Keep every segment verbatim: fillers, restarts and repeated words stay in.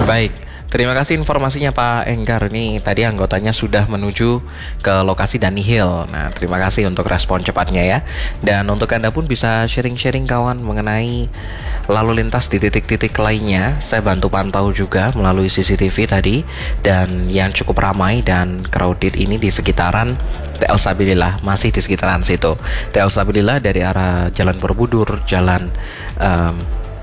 Baik, terima kasih informasinya Pak Enggar. Nih tadi anggotanya sudah menuju ke lokasi Dani Hill. Nah, terima kasih untuk respon cepatnya ya. Dan untuk Anda pun bisa sharing-sharing kawan mengenai lalu lintas di titik-titik lainnya. Saya bantu pantau juga melalui C C T V tadi. Dan yang cukup ramai dan crowded ini di sekitaran T L Sabilillah, masih di sekitaran situ. T L Sabilillah dari arah Jalan Borobudur, Jalan um,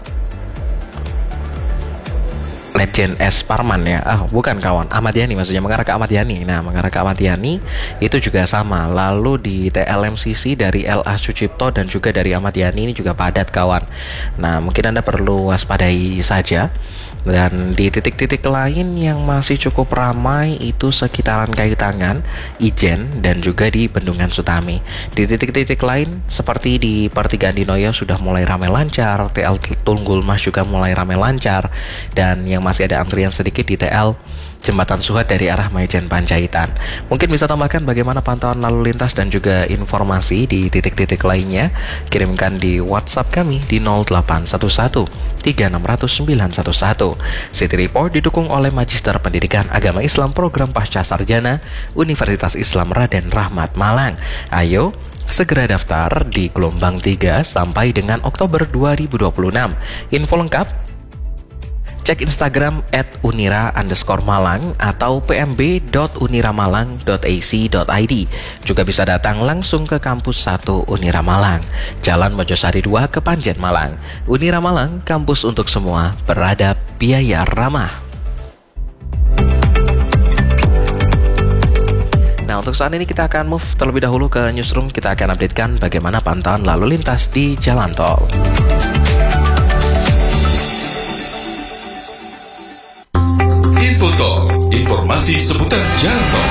Legend S. Parman ya. Ah, bukan kawan, Ahmad Yani maksudnya, mengarah ke Ahmad Yani. Nah, mengarah ke Ahmad Yani itu juga sama. Lalu di T L M C C dari L A Sucipto dan juga dari Ahmad Yani ini juga padat kawan. Nah, mungkin Anda perlu waspadai saja. Dan di titik-titik lain yang masih cukup ramai itu sekitaran Kayu Tangan, Ijen, dan juga di Bendungan Sutami. Di titik-titik lain seperti di Pertigaan Dinoyo sudah mulai ramai lancar, T L Tunggul Mas juga mulai ramai lancar, dan yang masih ada antrian sedikit di T L Jembatan Suhat dari arah Maijen Panjaitan. Mungkin bisa tambahkan bagaimana pantauan lalu lintas dan juga informasi di titik-titik lainnya. Kirimkan di WhatsApp kami di nol delapan satu satu tiga enam nol nol sembilan satu satu. City Report didukung oleh Magister Pendidikan Agama Islam Program Pasca Sarjana Universitas Islam Raden Rahmat Malang. Ayo segera daftar di gelombang tiga sampai dengan Oktober dua ribu dua puluh enam. Info lengkap cek Instagram at unira underscore malang atau pmb.uniramalang dot a c dot i d. Juga bisa datang langsung ke kampus satu Unira Malang, Jalan Mojosari dua, Kepanjen Malang. Unira Malang, kampus untuk semua, beradab, biaya ramah. Nah, untuk saat ini kita akan move terlebih dahulu ke newsroom. Kita akan updatekan bagaimana pantauan lalu lintas di jalan tol. Info Tol, informasi seputar jalan tol.